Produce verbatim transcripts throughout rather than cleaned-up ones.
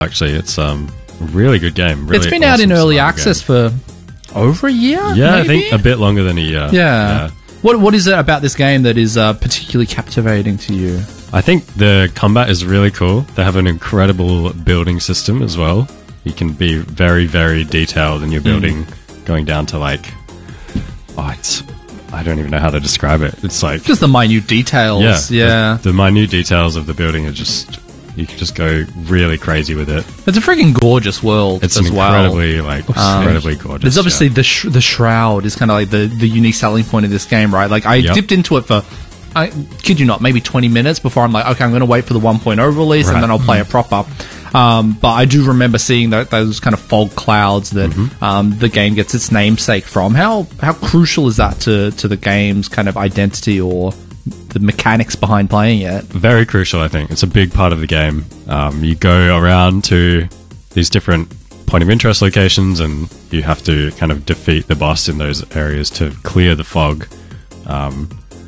actually. It's um, a really good game. Really it's been awesome out in early survival access game. for over a year. Yeah, maybe? I think a bit longer than a year. Yeah. yeah. What What is it about this game that is uh, particularly captivating to you? I think the combat is really cool. They have an incredible building system as well. You can be very, very detailed in your building, mm. going down to like, oh, it's, I don't even know how to describe it. It's like just the minute details. Yeah, yeah. The, the minute details of the building are just, you can just go really crazy with it. It's a freaking gorgeous world it's as an well. incredibly, like, um, incredibly gorgeous. There's obviously yeah. the sh- the shroud is kind of like the, the unique selling point of this game, right? Like, I yep. dipped into it for, I kid you not, maybe twenty minutes before I'm like, okay, I'm going to wait for the one point oh release right. and then I'll play mm. it proper. Um, but I do remember seeing that, those kind of fog clouds that mm-hmm. um, the game gets its namesake from. How how crucial is that to, to the game's kind of identity or the mechanics behind playing it? Very crucial, I think. It's a big part of the game. Um, you go around to these different point of interest locations and you have to kind of defeat the boss in those areas to clear the fog. Um,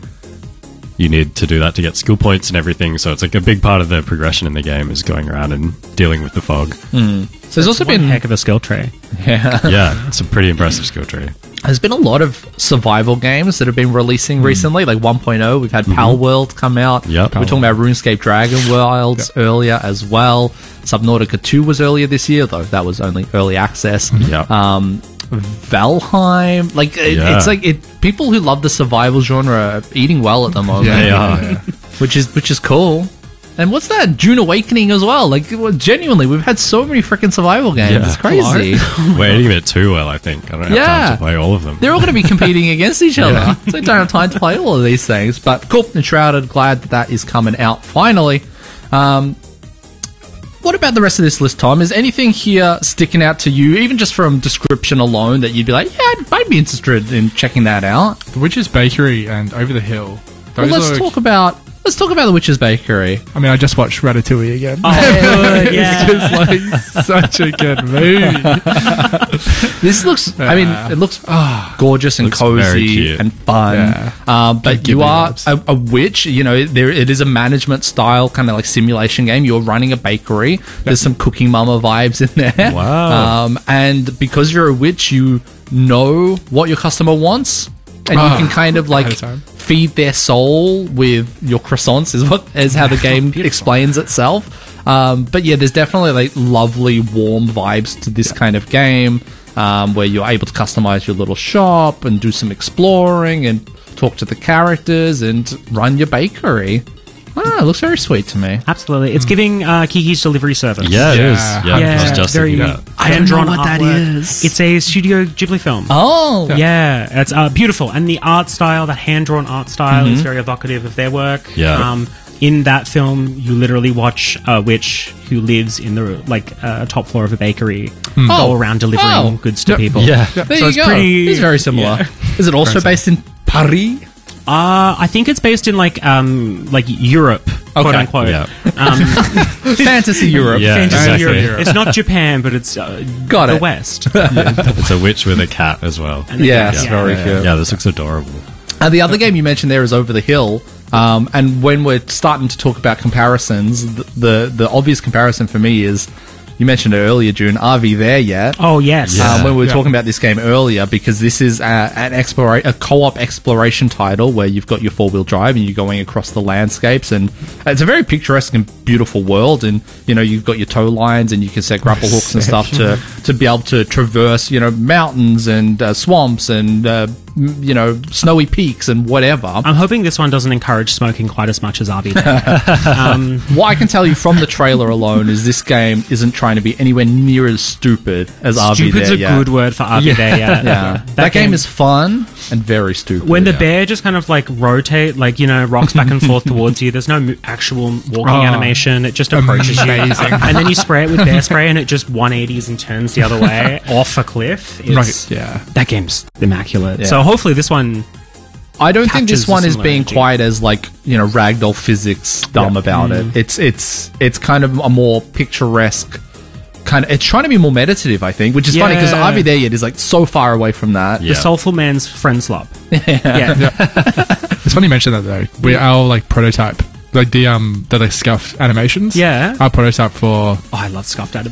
you need to do that to get skill points and everything, so it's like a big part of the progression in the game is going around and dealing with the fog. Mm. So there's also one been a heck of a skill tree. Yeah, yeah, it's a pretty impressive skill tree. There's been a lot of survival games that have been releasing mm. recently, like one point oh. We've had mm-hmm. Pal World come out. Yep. We're talking about RuneScape Dragon Worlds yep. earlier as well. Subnautica two was earlier this year, though that was only early access. Yep. Um, Valheim, like it, yeah. it's like it. People who love the survival genre are eating well at the moment. Yeah, they are, yeah. which is which is cool. And what's that? Dune Awakening as well. Like, well, genuinely, we've had so many freaking survival games. Yeah. It's crazy. We're eating it too well, I think. I don't have yeah. time to play all of them. They're all going to be competing against each other. Yeah. So I don't have time to play all of these things. But cool, Enshrouded, glad that that is coming out finally. Um, what about the rest of this list, Tom? Is anything here sticking out to you, even just from description alone, that you'd be like, yeah, I'd, I'd be interested in checking that out? The Witch's Bakery and Over the Hill. Well, let's are... talk about... Let's talk about The Witch's Bakery. I mean, I just watched Ratatouille again. Oh, good, yeah. It's just like such a good movie. This looks, I mean, it looks oh, gorgeous and looks cozy and fun. Yeah. Um, but you are a, a witch. You know, there it is a management style kind of like simulation game. You're running a bakery. Yep. There's some Cooking Mama vibes in there. Wow. Um, and because you're a witch, you know what your customer wants. And oh, you can kind of like feed their soul with your croissants is what is how the game explains itself. Um, but yeah, there's definitely like lovely warm vibes to this yeah. kind of game um, where you're able to customize your little shop and do some exploring and talk to the characters and run your bakery. Ah, it looks very sweet to me. Absolutely. It's giving uh, Kiki's Delivery Service. Yeah, it yeah. is. Yeah, yeah, I was just very thinking that. I don't know what that is. It's a Studio Ghibli film. Oh. Yeah, yeah it's uh, beautiful. And the art style, that hand-drawn art style mm-hmm. is very evocative of their work. Yeah. Um, in that film, you literally watch a witch who lives in the like uh, top floor of a bakery mm. go oh. around delivering oh. goods to yep. people. Yeah. There so you it's go. Pretty, it's very similar. Yeah. Is it also based in Paris? Uh, I think it's based in like um like Europe, quote okay. unquote. Yeah. Um, Fantasy Europe. Yeah, Fantasy exactly. Europe. It's not Japan, but it's uh, Got the it. West. Yeah. It's a witch with a cat as well. And the Yes, cat, very yeah. cute. Yeah, this looks adorable. And the other game you mentioned there is Over the Hill. Um, and when we're starting to talk about comparisons, the, the the obvious comparison for me is, you mentioned it earlier, June, are we there yet? Oh, yes. Yeah. Um, when we were Yeah. talking about this game earlier, because this is a, an explora- a co-op exploration title where you've got your four-wheel drive and you're going across the landscapes, and it's a very picturesque and beautiful world, and, you know, you've got your tow lines and you can set grapple hooks and stuff to, to be able to traverse, you know, mountains and uh, swamps and, uh, m- you know, snowy peaks and whatever. I'm hoping this one doesn't encourage smoking quite as much as R B Day. um, What I can tell you from the trailer alone is this game isn't trying to be anywhere near as stupid as R B Stupid's there a yet. good word for R B Day, yeah. Yeah. That, game, is fun and very stupid. When the yeah. bear just kind of like rotate, like, you know, rocks back and forth towards you, there's no mo- actual walking Oh. animation, it just approaches you. Amazing. And then you spray it with bear spray and it just one eighties and turns the other way off a cliff. It's, Right, yeah. That game's immaculate. Yeah. So hopefully this one... I don't think this captures the one is similar being energy. quite as like, you know, ragdoll physics dumb Yeah. about Mm. it. It's it's it's kind of a more picturesque kind of. It's trying to be more meditative, I think, which is funny because Yeah. R V there yet is like so far away from that. Yeah. The Soulful Man's Friend Slop. Yeah. It's funny you mention that though. We our like prototype like the um the like scuffed animations. Yeah. Our prototype for Oh, I love scuffed